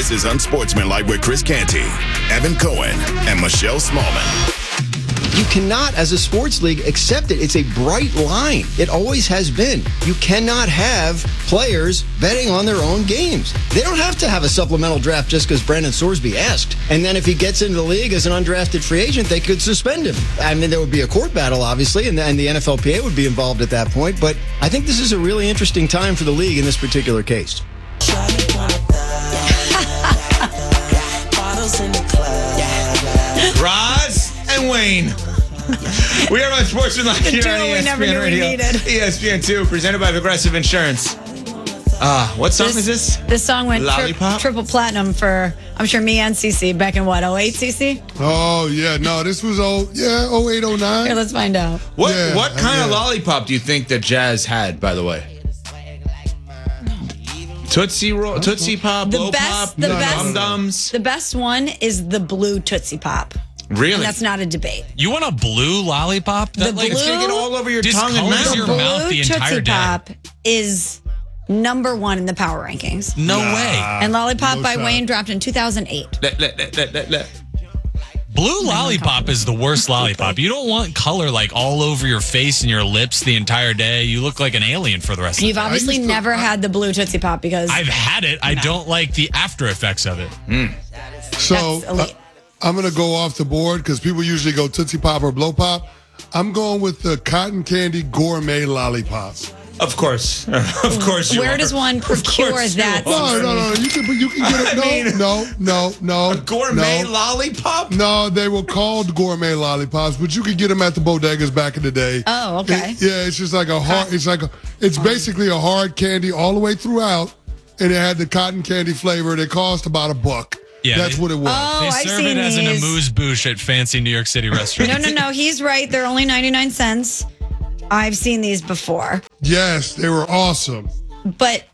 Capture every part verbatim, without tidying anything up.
This is Unsportsmanlike with Chris Canty, Evan Cohen, and Michelle Smallman. You cannot, as a sports league, accept it. It's a bright line. It always has been. You cannot have players betting on their own games. They don't have to have a supplemental draft just because Brandon Sorsby asked. And then if he gets into the league as an undrafted free agent, they could suspend him. I mean, there would be a court battle, obviously, and the, and the N F L P A would be involved at that point. But I think this is a really interesting time for the league in this particular case. Roz and Wayne. We are on Sportsmanlike here on E S P N Radio. E S P N two, presented by Progressive Insurance. Ah, uh, what song this, is this? This song went tri- triple platinum for, I'm sure, me and Cece back in what, oh eight, Cece? Oh, yeah. No, this was, oh, yeah, oh eight, oh nine. Here, let's find out. What, yeah, what kind yeah. of lollipop do you think that Jazz had, by the way? Tootsie Roll, Tootsie Pop, the Blow best, Pop, the no, best, Dum Dums. The best one is the blue Tootsie Pop. Really? And that's not a debate. You want a blue lollipop? That, the like, blue, it's going to get all over your tongue and mouth. your blue mouth the entire Tootsie day. Pop is number one in the power rankings. No nah, way. And Lollipop no by shot. Wayne dropped in two thousand eight. Let, let, let, let, let, let. Blue lollipop is the worst lollipop. You don't want color like all over your face and your lips the entire day. You look like an alien for the rest of You've the day. obviously to- never I- had the blue Tootsie Pop because I've had it. I don't like the after effects of it. Mm. So That's elite. uh, I'm going to go off the board because people usually go Tootsie Pop or Blow Pop. I'm going with the cotton candy gourmet lollipops. Of course. Of course you where are. does one Of procure course that? you are. No, no, no. You can, you can get it. No, I mean- no, no, no. A gourmet no. lollipop? No, they were called gourmet lollipops, but you could get them at the bodegas back in the day. Oh, okay. It- yeah, it's just like a hard. It's like a. It's basically a hard candy all the way throughout, and it had the cotton candy flavor. It cost about a buck. Yeah, that's they- what it was. Oh, They I've serve seen it as an these. amuse-bouche at fancy New York City restaurants. No, no, no. He's right. They're only ninety-nine cents. I've seen these before. Yes, they were awesome. But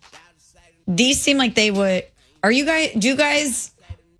these seem like they would. Are you guys, do you guys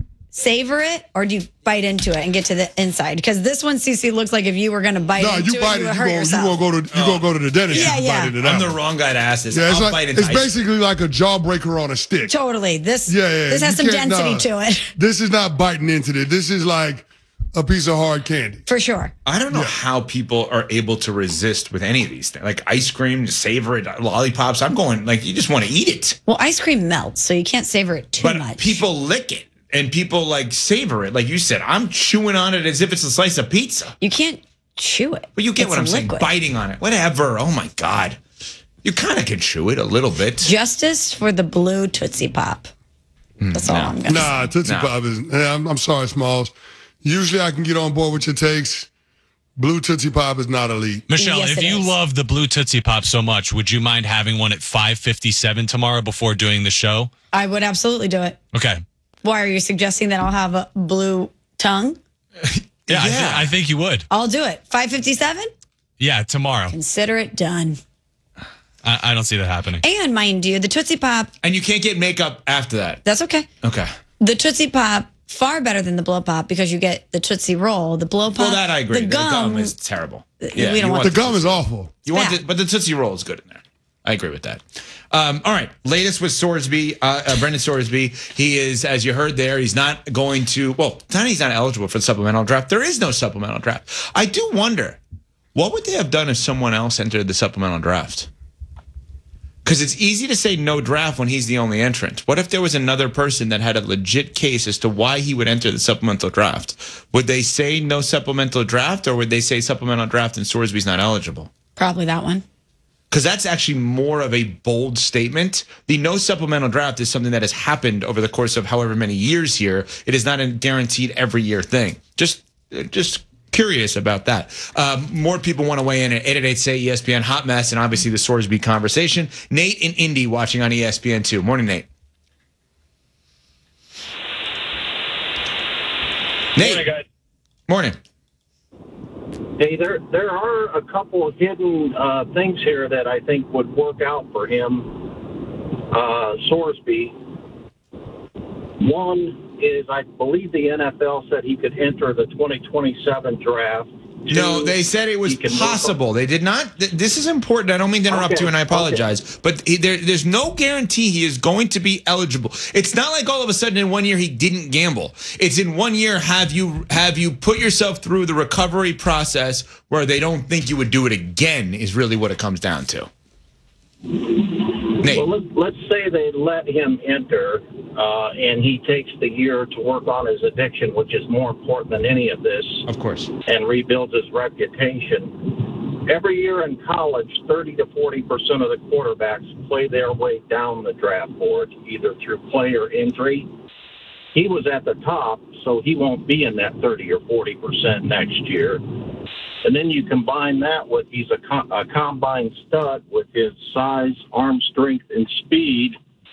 savor it or do you bite into it and get to the inside? Because this one, Cece, looks like if you were going to bite No, into you it, bite you it. would You hurt go. You yourself. gonna go to. You gonna go to the dentist. Yeah, and yeah. Bite it I'm out. the wrong guy to ask this. Yeah, it's, I'll like, bite into it's ice. basically like a jawbreaker on a stick. Totally. This, Yeah, yeah. this has you some can't- density nah. to it. This is not biting into it. This is like a piece of hard candy. For sure. I don't know how people are able to resist with any of these things. Like ice cream, savor it, lollipops. I'm going, like, you just want to eat it. Well, ice cream melts, so you can't savor it too But much. people lick it and people, like, savor it. Like you said, I'm chewing on it as if it's a slice of pizza. You can't chew it. But you get It's what I'm liquid. saying. Biting on it. Whatever. Oh, my God. You kind of can chew it a little bit. Justice for the blue Tootsie Pop. That's all no. I'm going to say. Nah, Tootsie No. Pop is. yeah, I'm, I'm sorry, Smalls. Usually I can get on board with your takes. Blue Tootsie Pop is not elite. Michelle, Yes, if it you is. love the blue Tootsie Pop so much, would you mind having one at five fifty-seven tomorrow before doing the show? I would absolutely do it. Okay. Why are you suggesting that I'll have a blue tongue? Yeah, I, Yeah. thi- I think you would. I'll do it. five fifty-seven? Yeah, tomorrow. Consider it done. I, I don't see that happening. And mind you, the Tootsie Pop, And you can't get makeup after that. that's okay. Okay. The Tootsie Pop, far better than the Blow Pop because you get the Tootsie Roll. The Blow Pop. Well, that I agree. The The gum. gum is terrible. we Yeah, don't you want The gum is awful. You want Yeah. the, but the Tootsie Roll is good in there. I agree with that. Um, all right. Latest with Sorsby, uh, uh, Brendan Sorsby. He is, as you heard there, he's not going to, well, it's not he's not eligible for the supplemental draft. There is no supplemental draft. I do wonder, what would they have done if someone else entered the supplemental draft? Because it's easy to say no draft when he's the only entrant. What if there was another person that had a legit case as to why he would enter the supplemental draft? Would they say no supplemental draft, or would they say supplemental draft and Sorsby's not eligible? Probably that one. Because that's actually more of a bold statement. The no supplemental draft is something that has happened over the course of however many years here. It is not a guaranteed every year thing. Just, just curious about that. Um, more people want to weigh in at eight eight eight say E S P N. Hot mess, and obviously the Sorsby conversation. Nate in Indy watching on E S P N two. Morning, Nate. Nate. Morning, guys. Morning. Hey, there there are a couple of hidden uh, things here that I think would work out for him, uh, Sorsby. One is I believe the N F L said he could enter the twenty twenty-seven draft, No, they said it was possible. They did not. Th- this is important. I don't mean to interrupt Okay, you, and I apologize. okay. But he, there, there's no guarantee he is going to be eligible. It's not like all of a sudden in one year he didn't gamble. It's in one year have you have you put yourself through the recovery process where they don't think you would do it again is really what it comes down to. Nate. Well, let's, let's say they let him enter, uh, and he takes the year to work on his addiction, which is more important than any of this. Of course. And rebuilds his reputation. Every year in college, thirty to forty percent of the quarterbacks play their way down the draft board, either through play or injury. He was at the top, so he won't be in that thirty or forty percent next year. And then you combine that with he's a, com- a combine stud with his size, arm strength, and speed.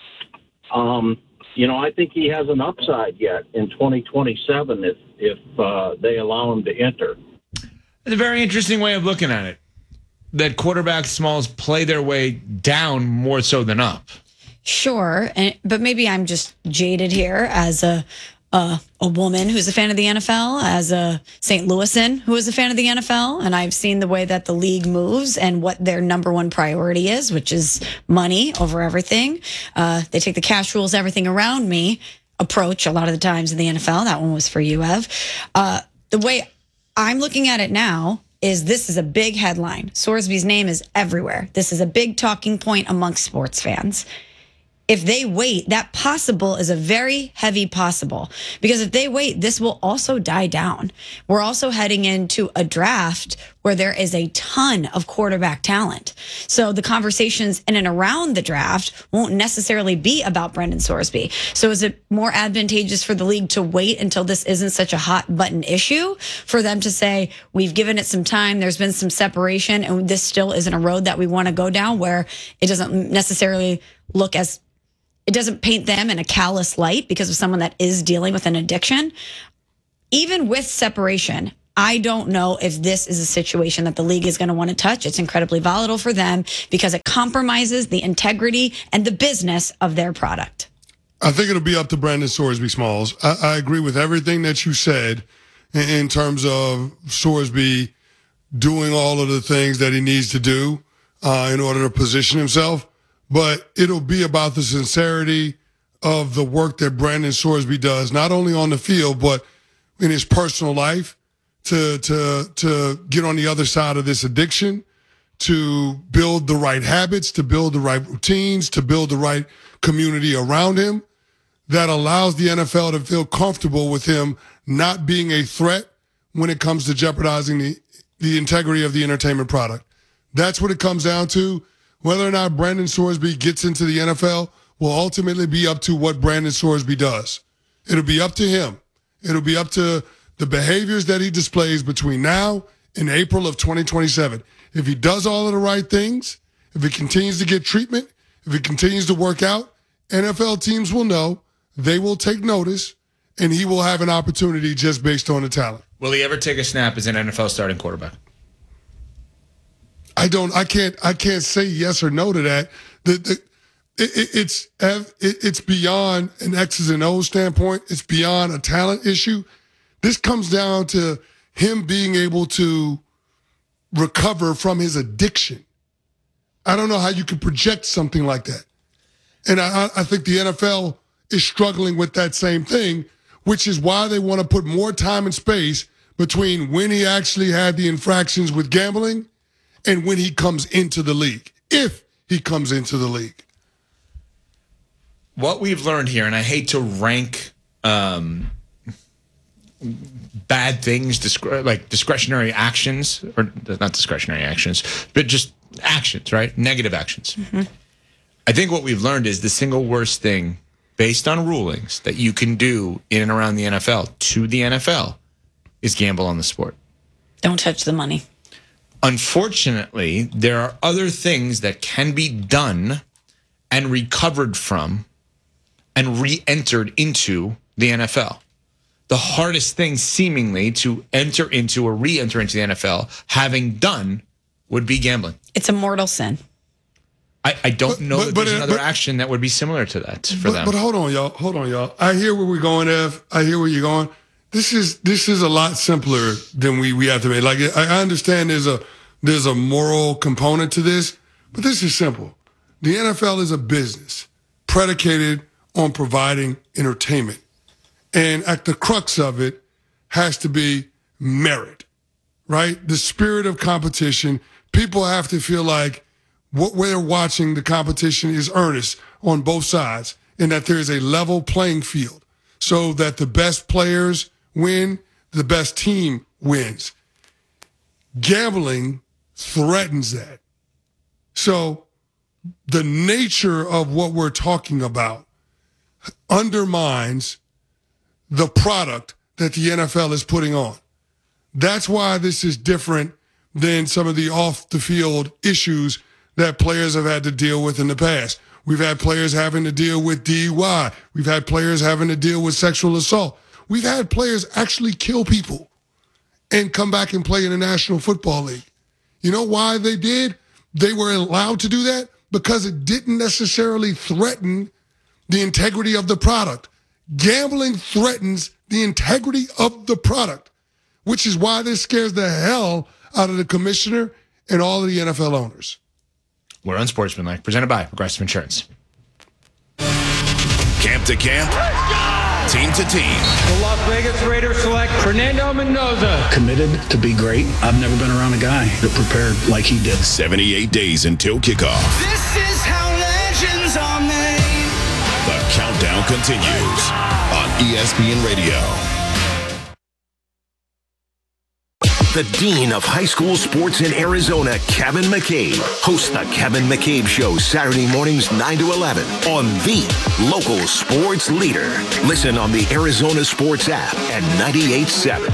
Um, you know, I think he has an upside yet in twenty twenty-seven if if uh, they allow him to enter. It's a very interesting way of looking at it. That quarterback smalls play their way down more so than up. Sure, and, but maybe I'm just jaded here as a uh, a woman who's a fan of the N F L, as a Saint Louisan who is a fan of the N F L, and I've seen the way that the league moves and what their number one priority is, which is money over everything. Uh, they take the cash rules, everything around me approach a lot of the times in the N F L. That one was for you, Ev. Uh, the way I'm looking at it now is this is a big headline. Sorsby's name is everywhere. This is a big talking point amongst sports fans. If they wait, that possible is a very heavy possible, because if they wait, this will also die down. We're also heading into a draft where there is a ton of quarterback talent. So the conversations in and around the draft won't necessarily be about Brendan Sorsby. So is it more advantageous for the league to wait until this isn't such a hot button issue for them to say, we've given it some time, there's been some separation, and this still isn't a road that we want to go down, where it doesn't necessarily look as It doesn't paint them in a callous light because of someone that is dealing with an addiction. Even with separation, I don't know if this is a situation that the league is going to want to touch. It's incredibly volatile for them because it compromises the integrity and the business of their product. I think it'll be up to Brandon Sorsby Smalls. I, I agree with everything that you said in, in terms of Sorsby doing all of the things that he needs to do uh, in order to position himself. But it'll be about the sincerity of the work that Brandon Sorsby does, not only on the field, but in his personal life, to to to get on the other side of this addiction, to build the right habits, to build the right routines, to build the right community around him that allows the N F L to feel comfortable with him not being a threat when it comes to jeopardizing the, the integrity of the entertainment product. That's what it comes down to. Whether or not Brandon Sorsby gets into the N F L will ultimately be up to what Brandon Sorsby does. It'll be up to him. It'll be up to the behaviors that he displays between now and April of twenty twenty-seven. If he does all of the right things, if he continues to get treatment, if he continues to work out, N F L teams will know, they will take notice, and he will have an opportunity just based on the talent. Will he ever take a snap as an N F L starting quarterback? I don't. I can't. I can't say yes or no to that. The, the it, it, it's it, it's beyond an X's and O's standpoint. It's beyond a talent issue. This comes down to him being able to recover from his addiction. I don't know how you could project something like that, and I, I think the N F L is struggling with that same thing, which is why they want to put more time and space between when he actually had the infractions with gambling and when he comes into the league, if he comes into the league. What we've learned here, and I hate to rank um, bad things, discre- like discretionary actions, or not discretionary actions, but just actions, right? Negative actions. Mm-hmm. I think what we've learned is the single worst thing, based on rulings, that you can do in and around the N F L to the N F L is gamble on the sport. Don't touch the money. Unfortunately, there are other things that can be done and recovered from and re-entered into the N F L. The hardest thing seemingly to enter into or re-enter into the N F L, having done, would be gambling. It's a mortal sin. I, I don't But- know but- that but there's it- another but- action that would be similar to that for but, them. But hold on, y'all. Hold on, y'all. I hear where we're going, Ev. I hear where you're going. this is this is a lot simpler than we, we have to make. Like, I understand there's a there's a moral component to this, but this is simple. The N F L is a business predicated on providing entertainment. And at the crux of it has to be merit, right? The spirit of competition. People have to feel like what we're watching, the competition is earnest on both sides, and that there is a level playing field so that the best players win, the best team wins. Gambling threatens that. So the nature of what we're talking about undermines the product that the N F L is putting on. That's why this is different than some of the off-the-field issues that players have had to deal with in the past. We've had players having to deal with D U I. We've had players having to deal with sexual assault. We've had players actually kill people and come back and play in the National Football League. You know why they did? They were allowed to do that because it didn't necessarily threaten the integrity of the product. Gambling threatens the integrity of the product, which is why this scares the hell out of the commissioner and all of the N F L owners. We're Unsportsmanlike, presented by Progressive Insurance. Camp to camp, team to team. The Las Vegas Raiders select Fernando Mendoza. Committed to be great. I've never been around a guy that prepared like he did. seventy-eight days until kickoff. This is how legends are made. The countdown continues on E S P N Radio. The Dean of High School Sports in Arizona, Kevin McCabe, hosts the Kevin McCabe Show Saturday mornings nine to eleven on the local sports leader. Listen on the Arizona Sports app at ninety-eight point seven.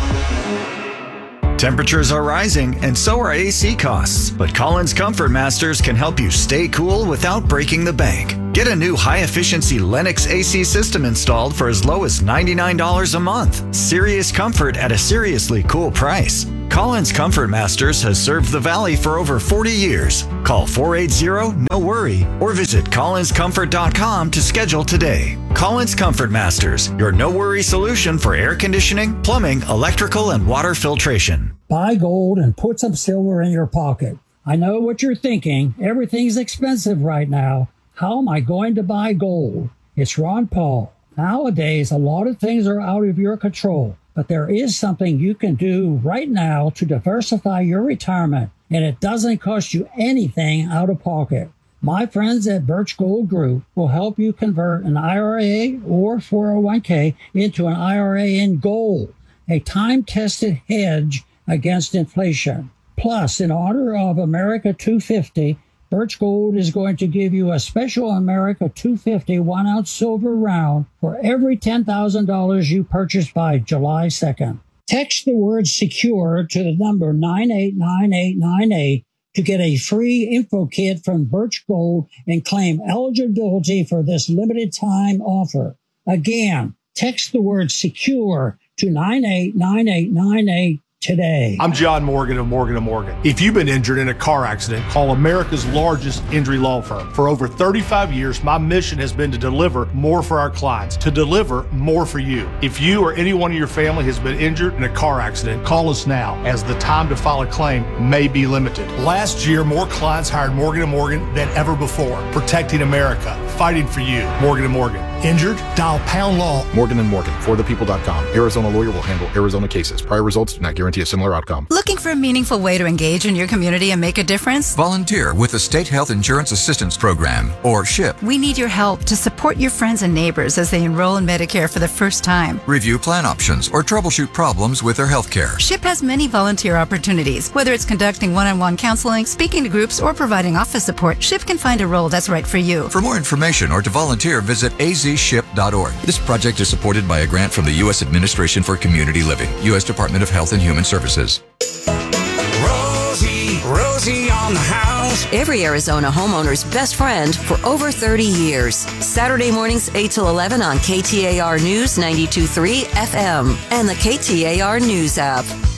Temperatures are rising, and so are A C costs. But Collins Comfort Masters can help you stay cool without breaking the bank. Get a new high-efficiency Lennox A C system installed for as low as ninety-nine dollars a month. Serious comfort at a seriously cool price. Collins Comfort Masters has served the Valley for over forty years. Call four eight zero, N O worry or visit collins comfort dot com to schedule today. Collins Comfort Masters, your no-worry solution for air conditioning, plumbing, electrical, and water filtration. Buy gold and put some silver in your pocket. I know what you're thinking. Everything's expensive right now. How am I going to buy gold? It's Ron Paul. Nowadays, a lot of things are out of your control, but there is something you can do right now to diversify your retirement, and it doesn't cost you anything out of pocket. My friends at Birch Gold Group will help you convert an I R A or four oh one k into an I R A in gold, a time-tested hedge against inflation. Plus, in honor of America two fifty, Birch Gold is going to give you a special America two fifty one-ounce silver round for every ten thousand dollars you purchase by July second. Text the word SECURE to the number nine eight nine eight nine eight to get a free info kit from Birch Gold and claim eligibility for this limited time offer. Again, text the word SECURE to nine eight nine eight nine eight today. I'm John Morgan of Morgan and Morgan. If you've been injured in a car accident, call America's largest injury law firm. For over thirty-five years, my mission has been to deliver more for our clients, to deliver more for you. If you or anyone in your family has been injured in a car accident, call us now, as the time to file a claim may be limited. Last year, more clients hired Morgan and Morgan than ever before, protecting America, fighting for you. Morgan and Morgan. Injured? Dial pound law. Morgan and Morgan, for the people dot com. Arizona lawyer will handle Arizona cases. Prior results do not guarantee a similar outcome. Looking for a meaningful way to engage in your community and make a difference? Volunteer with the State Health Insurance Assistance Program, or SHIP. We need your help to support your friends and neighbors as they enroll in Medicare for the first time. Review plan options or troubleshoot problems with their health care. SHIP has many volunteer opportunities. Whether it's conducting one-on-one counseling, speaking to groups, or providing office support, SHIP can find a role that's right for you. For more information or to volunteer, visit a z ship dot org. This project is supported by a grant from the U S Administration for Community Living, U S Department of Health and Human Services. Rosie, Rosie on the house. Every Arizona homeowner's best friend for over thirty years. Saturday mornings eight till eleven on K T A R News ninety-two point three F M and the K T A R News app.